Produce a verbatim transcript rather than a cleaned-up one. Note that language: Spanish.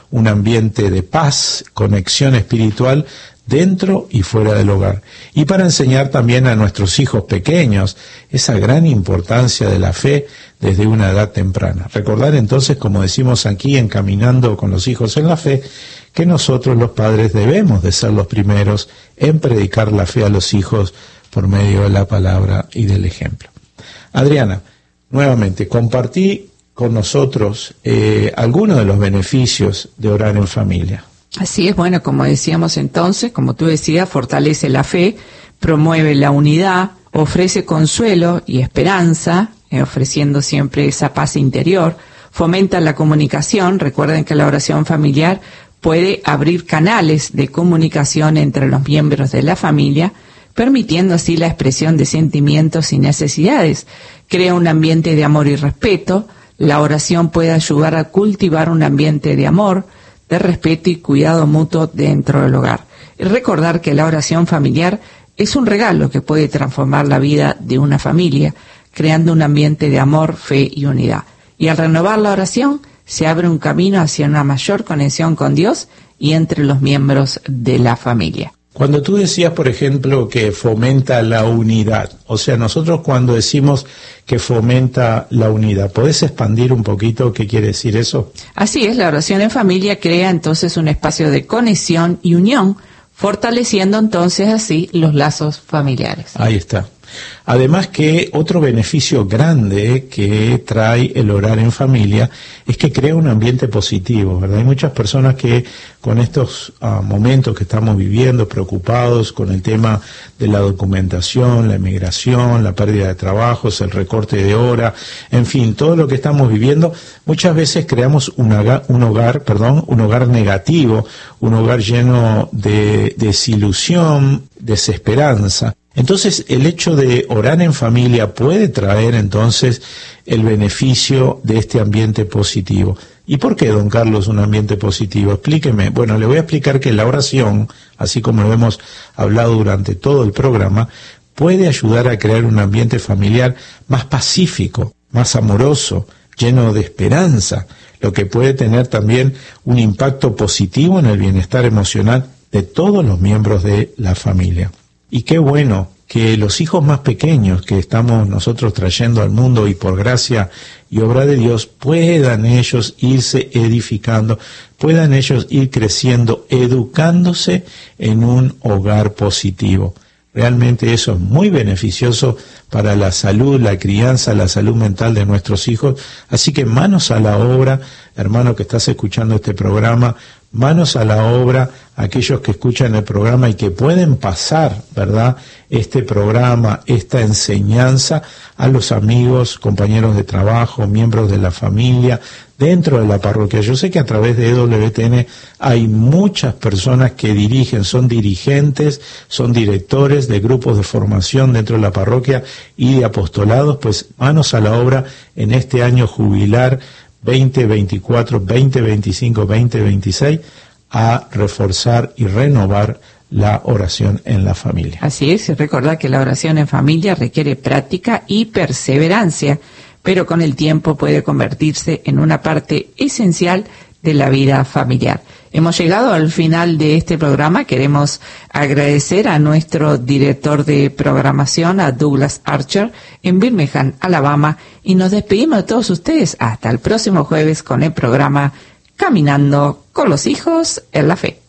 un ambiente de paz, conexión espiritual dentro y fuera del hogar, y para enseñar también a nuestros hijos pequeños esa gran importancia de la fe desde una edad temprana. Recordar entonces, como decimos aquí en Caminando con los Hijos en la Fe, que nosotros los padres debemos de ser los primeros en predicar la fe a los hijos por medio de la palabra y del ejemplo. Adriana, nuevamente compartí con nosotros eh, algunos de los beneficios de orar en familia. Así es, bueno, como decíamos entonces, como tú decías, fortalece la fe, promueve la unidad, ofrece consuelo y esperanza, eh, ofreciendo siempre esa paz interior, fomenta la comunicación. Recuerden que la oración familiar puede abrir canales de comunicación entre los miembros de la familia, permitiendo así la expresión de sentimientos y necesidades. Crea un ambiente de amor y respeto. La oración puede ayudar a cultivar un ambiente de amor, de respeto y cuidado mutuo dentro del hogar. Y recordar que la oración familiar es un regalo que puede transformar la vida de una familia, creando un ambiente de amor, fe y unidad. Y al renovar la oración, se abre un camino hacia una mayor conexión con Dios y entre los miembros de la familia. Cuando tú decías, por ejemplo, que fomenta la unidad, o sea, nosotros cuando decimos que fomenta la unidad, ¿podés expandir un poquito qué quiere decir eso? Así es, la oración en familia crea entonces un espacio de conexión y unión, fortaleciendo entonces así los lazos familiares. Ahí está. Además que otro beneficio grande que trae el orar en familia es que crea un ambiente positivo, ¿verdad? Hay muchas personas que con estos uh, momentos que estamos viviendo, preocupados con el tema de la documentación, la emigración, la pérdida de trabajos, el recorte de hora, en fin, todo lo que estamos viviendo, muchas veces creamos un hogar, un hogar, perdón, un hogar negativo, un hogar lleno de desilusión, desesperanza. Entonces, el hecho de orar en familia puede traer entonces el beneficio de este ambiente positivo. ¿Y por qué, don Carlos, un ambiente positivo? Explíqueme. Bueno, le voy a explicar que la oración, así como lo hemos hablado durante todo el programa, puede ayudar a crear un ambiente familiar más pacífico, más amoroso, lleno de esperanza, lo que puede tener también un impacto positivo en el bienestar emocional de todos los miembros de la familia. Y qué bueno que los hijos más pequeños que estamos nosotros trayendo al mundo y por gracia y obra de Dios puedan ellos irse edificando, puedan ellos ir creciendo, educándose en un hogar positivo. Realmente eso es muy beneficioso para la salud, la crianza, la salud mental de nuestros hijos. Así que manos a la obra, hermano que estás escuchando este programa, manos a la obra, aquellos que escuchan el programa y que pueden pasar, ¿verdad?, este programa, esta enseñanza a los amigos, compañeros de trabajo, miembros de la familia, dentro de la parroquia. Yo sé que a través de E W T N hay muchas personas que dirigen, son dirigentes, son directores de grupos de formación dentro de la parroquia y de apostolados, pues manos a la obra en este año jubilar veinte veinticuatro, veinte veinticinco, veinte veintiséis a reforzar y renovar la oración en la familia. Así es, y recordar que la oración en familia requiere práctica y perseverancia, pero con el tiempo puede convertirse en una parte esencial de la vida familiar. Hemos llegado al final de este programa. Queremos agradecer a nuestro director de programación, a Douglas Archer, en Birmingham, Alabama, y nos despedimos de todos ustedes hasta el próximo jueves con el programa Caminando con los Hijos en la Fe.